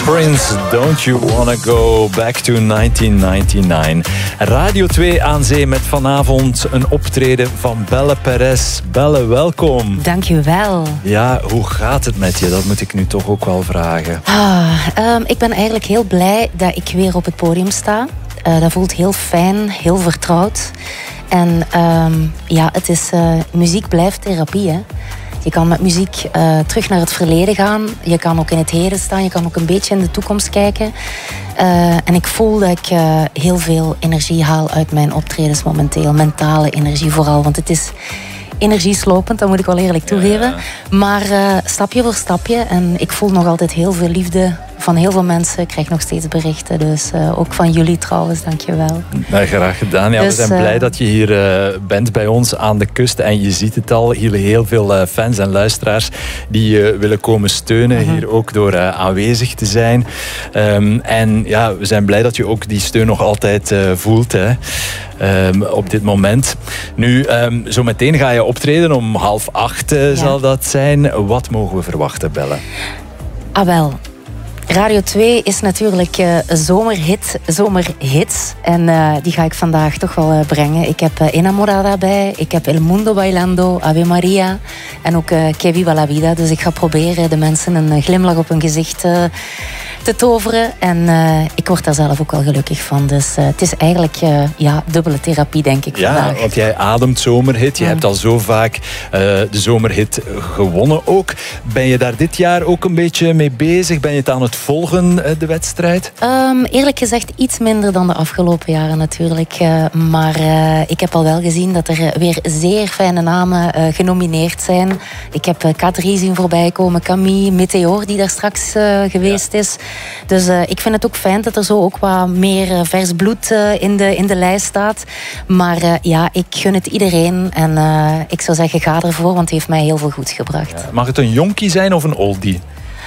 Prince, Don't You Wanna Go Back to 1999. Radio 2 aan zee met vanavond een optreden van Belle Perez. Belle, welkom. Dankjewel. Ja, hoe gaat het met je? Dat moet ik nu toch ook wel vragen. Ik ben eigenlijk heel blij dat ik weer op het podium sta. Dat voelt heel fijn, heel vertrouwd. En het is, muziek blijft therapie, hè. Je kan met muziek terug naar het verleden gaan. Je kan ook in het heden staan. Je kan ook een beetje in de toekomst kijken. En ik voel dat ik heel veel energie haal uit mijn optredens momenteel. Mentale energie vooral. Want het is energieslopend, dat moet ik wel eerlijk toegeven. Ja. Maar stapje voor stapje. En ik voel nog altijd heel veel liefde van heel veel mensen. Ik krijg nog steeds berichten. Dus ook van jullie trouwens, dankjewel. Nou, graag gedaan. Ja, dus, we zijn blij dat je hier bent bij ons aan de kust. En je ziet het al, hier heel veel fans en luisteraars die willen komen steunen. Hier ook door aanwezig te zijn. En ja, we zijn blij dat je ook die steun nog altijd voelt. Hè. Op dit moment. Nu, zo meteen ga je optreden om 7:30 zal dat zijn. Wat mogen we verwachten, Belle? Wel, Radio 2 is natuurlijk zomerhits. En die ga ik vandaag toch wel brengen. Ik heb Enamorada bij. Ik heb El Mundo Bailando, Ave Maria. En ook Que Viva la Vida. Dus ik ga proberen de mensen een glimlach op hun gezicht te toveren. En ik word daar zelf ook wel gelukkig van. Dus het is eigenlijk dubbele therapie, denk ik, vandaag. Ja, want jij ademt zomerhit. Je hebt al zo vaak de zomerhit gewonnen ook. Ben je daar dit jaar ook een beetje mee bezig? Ben je het aan het volgen, de wedstrijd? Eerlijk gezegd iets minder dan de afgelopen jaren natuurlijk. Maar ik heb al wel gezien dat er weer zeer fijne namen genomineerd zijn. Ik heb K3 zien voorbij komen, Camille, Meteor die daar straks geweest is. Dus ik vind het ook fijn dat er zo ook wat meer vers bloed in de lijst staat. Maar ik gun het iedereen. En ik zou zeggen, ga ervoor, want het heeft mij heel veel goed gebracht. Ja, mag het een jonkie zijn of een oldie?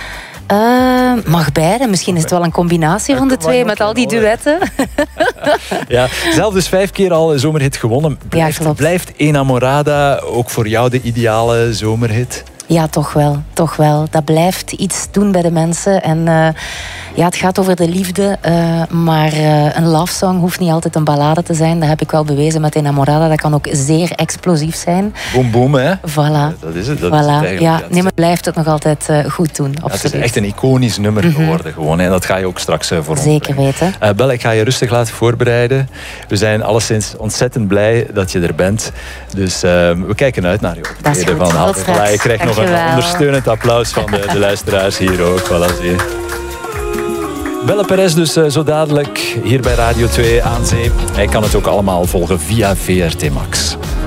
Mag beide. Misschien is het wel een combinatie van de twee met al die duetten. Ja, zelf dus 5 keer al zomerhit gewonnen. Blijft Enamorada ook voor jou de ideale zomerhit? Ja, toch wel. Toch wel. Dat blijft iets doen bij de mensen. En het gaat over de liefde. Maar een love song hoeft niet altijd een ballade te zijn. Dat heb ik wel bewezen met Enamorada. Dat kan ook zeer explosief zijn. Boom, boom, hè? Voilà. Dat is het. Maar blijft het nog altijd goed doen. Absoluut. Het is echt een iconisch nummer geworden. Gewoon, en dat ga je ook straks voor ons zeker weten. Belle, ik ga je rustig laten voorbereiden. We zijn alleszins ontzettend blij dat je er bent. Dus we kijken uit naar je optreden van Halve. Je krijgt nog een ondersteunend applaus van de luisteraars hier ook. Voilà, zie je. Belle Perez dus zo dadelijk hier bij Radio 2 aan zee. Hij kan het ook allemaal volgen via VRT Max.